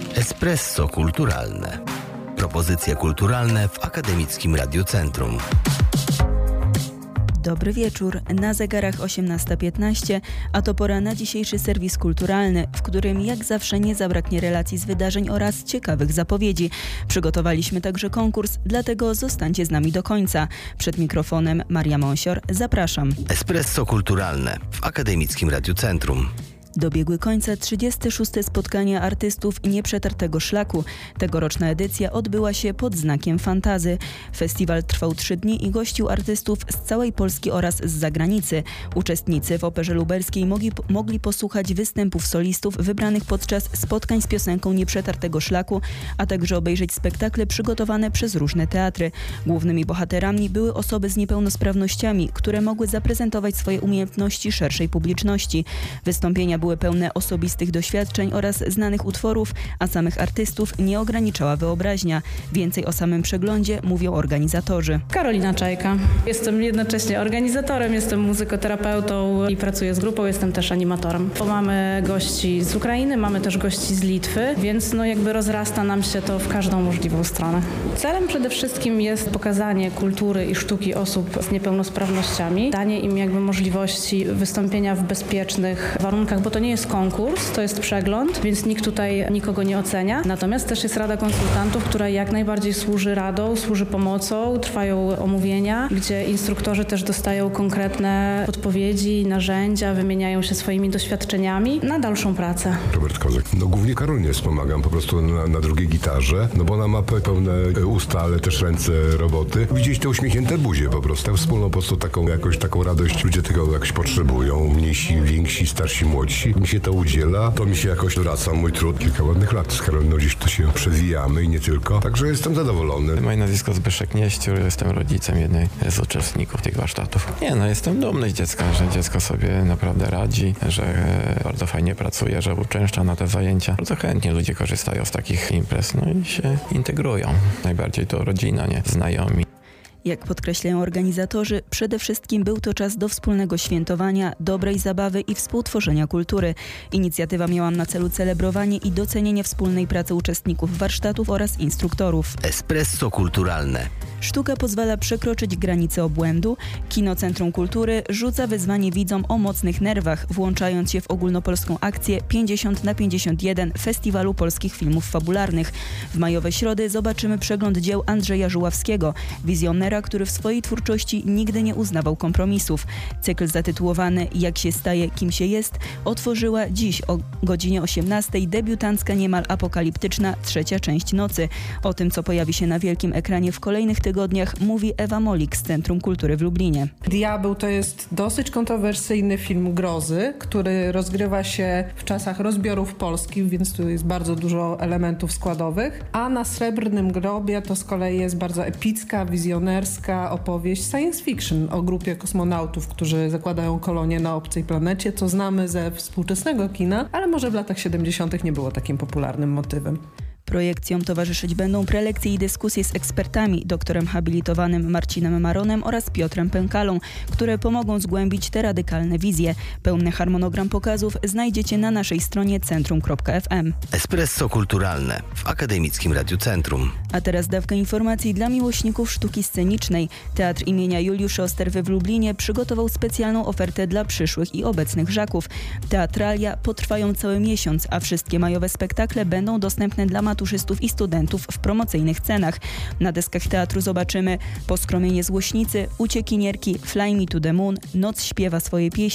Espresso kulturalne. Propozycje kulturalne w Akademickim Radiocentrum. Dobry wieczór, na zegarach 18:15, a to pora na dzisiejszy serwis kulturalny, w którym jak zawsze nie zabraknie relacji z wydarzeń oraz ciekawych zapowiedzi. Przygotowaliśmy także konkurs, dlatego zostańcie z nami do końca. Przed mikrofonem Maria Monsior, zapraszam. Espresso kulturalne w Akademickim Radiocentrum. Dobiegły końca 36. spotkania artystów Nieprzetartego Szlaku. Tegoroczna edycja odbyła się pod znakiem Fantazy. Festiwal trwał 3 dni i gościł artystów z całej Polski oraz z zagranicy. Uczestnicy w Operze Lubelskiej mogli posłuchać występów solistów wybranych podczas spotkań z piosenką Nieprzetartego Szlaku, a także obejrzeć spektakle przygotowane przez różne teatry. Głównymi bohaterami były osoby z niepełnosprawnościami, które mogły zaprezentować swoje umiejętności szerszej publiczności. Wystąpienia były pełne osobistych doświadczeń oraz znanych utworów, a samych artystów nie ograniczała wyobraźnia. Więcej o samym przeglądzie mówią organizatorzy. Karolina Czajka. Jestem jednocześnie organizatorem, jestem muzykoterapeutą i pracuję z grupą, jestem też animatorem. Mamy gości z Ukrainy, mamy też gości z Litwy, więc jakby rozrasta nam się to w każdą możliwą stronę. Celem przede wszystkim jest pokazanie kultury i sztuki osób z niepełnosprawnościami, danie im jakby możliwości wystąpienia w bezpiecznych warunkach, bo to nie jest konkurs, to jest przegląd, więc nikt tutaj nikogo nie ocenia. Natomiast też jest Rada Konsultantów, która jak najbardziej służy radą, służy pomocą, trwają omówienia, gdzie instruktorzy też dostają konkretne podpowiedzi, narzędzia, wymieniają się swoimi doświadczeniami na dalszą pracę. Robert Kozak. Głównie Karolinie wspomagam po prostu na drugiej gitarze, bo ona ma pełne usta, ale też ręce roboty. Widzieć te uśmiechnięte buzie po prostu, wspólną po prostu taką radość. Ludzie tego jakoś potrzebują, mniejsi, więksi, starsi, młodsi. Mi się to udziela, to mi się jakoś wraca mój trud. Kilka ładnych lat z Karoliną gdzieś tu się przewijamy i nie tylko. Także jestem zadowolony. Moje nazwisko Zbyszek Nieściur, jestem rodzicem jednej z uczestników tych warsztatów. Jestem dumny z dziecka, że dziecko sobie naprawdę radzi, że bardzo fajnie pracuje, że uczęszcza na te zajęcia. Bardzo chętnie ludzie korzystają z takich imprez, i się integrują. Najbardziej to rodzina, znajomi. Jak podkreślają organizatorzy, przede wszystkim był to czas do wspólnego świętowania, dobrej zabawy i współtworzenia kultury. Inicjatywa miała na celu celebrowanie i docenienie wspólnej pracy uczestników warsztatów oraz instruktorów. Espresso kulturalne. Sztuka pozwala przekroczyć granice obłędu. Kino Centrum Kultury rzuca wyzwanie widzom o mocnych nerwach, włączając się w ogólnopolską akcję 50/51 Festiwalu Polskich Filmów Fabularnych. W majowe środy zobaczymy przegląd dzieł Andrzeja Żuławskiego, wizjonera, który w swojej twórczości nigdy nie uznawał kompromisów. Cykl zatytułowany Jak się staje, kim się jest otworzyła dziś o godzinie 18:00 debiutancka niemal apokaliptyczna 3. część Nocy. O tym, co pojawi się na wielkim ekranie w kolejnych tygodniach, mówi Ewa Molik z Centrum Kultury w Lublinie. Diabeł to jest dosyć kontrowersyjny film grozy, który rozgrywa się w czasach rozbiorów polskich, więc tu jest bardzo dużo elementów składowych. A na Srebrnym Grobie to z kolei jest bardzo epicka, wizjonerska opowieść science fiction o grupie kosmonautów, którzy zakładają kolonię na obcej planecie, co znamy ze współczesnego kina, ale może w latach 70. nie było takim popularnym motywem. Projekcjom towarzyszyć będą prelekcje i dyskusje z ekspertami, doktorem habilitowanym Marcinem Maronem oraz Piotrem Pękalą, które pomogą zgłębić te radykalne wizje. Pełny harmonogram pokazów znajdziecie na naszej stronie centrum.fm. Espresso kulturalne w Akademickim Radiocentrum. A teraz dawka informacji dla miłośników sztuki scenicznej. Teatr imienia Juliusza Osterwy w Lublinie przygotował specjalną ofertę dla przyszłych i obecnych żaków. Teatralia potrwają cały miesiąc, a wszystkie majowe spektakle będą dostępne dla maturzystów i studentów w promocyjnych cenach. Na deskach teatru zobaczymy Poskromienie z Łośnicy, Uciekinierki, Fly Me to the Moon, Noc śpiewa swoje pieśni,